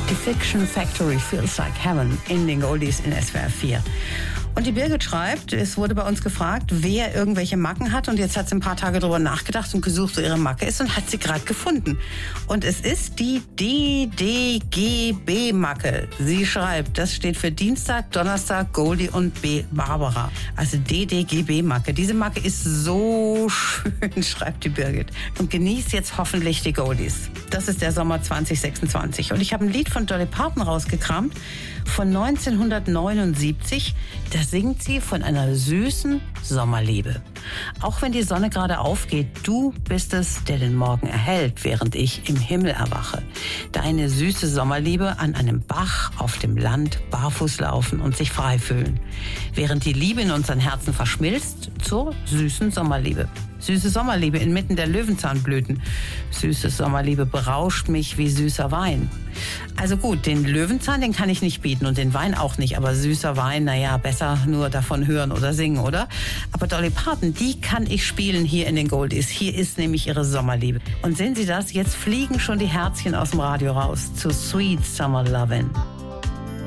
Die Fiction Factory Feels Like Heaven in den Goldies in SWR 4. Und die Birgit schreibt, es wurde bei uns gefragt, wer irgendwelche Macken hat. Und jetzt hat sie ein paar Tage darüber nachgedacht und gesucht, wo ihre Macke ist und hat sie gerade gefunden. Und es ist die DDGB-Macke. Sie schreibt, das steht für Dienstag, Donnerstag, Goldie und B. Barbara. Also DDGB-Macke. Diese Macke ist so schön, schreibt die Birgit. Und genießt jetzt hoffentlich die Goldies. Das ist der Sommer 2026. Und ich habe ein Lied von Dolly Parton rausgekramt von 1979. Da singt sie von einer süßen Sommerliebe. Auch wenn die Sonne gerade aufgeht, du bist es, der den Morgen erhellt, während ich im Himmel erwache. Deine süße Sommerliebe an einem Bach auf dem Land barfuß laufen und sich frei fühlen. Während die Liebe in unseren Herzen verschmilzt zur süßen Sommerliebe. Süße Sommerliebe inmitten der Löwenzahnblüten. Süße Sommerliebe berauscht mich wie süßer Wein. Also gut, den Löwenzahn, den kann ich nicht bieten und den Wein auch nicht. Aber süßer Wein, naja, besser nur davon hören oder singen, oder? Aber Dolly Parton, die kann ich spielen hier in den Goldies. Hier ist nämlich ihre Sommerliebe. Und sehen Sie das? Jetzt fliegen schon die Herzchen aus dem Radio raus zu Sweet Summer Lovin'.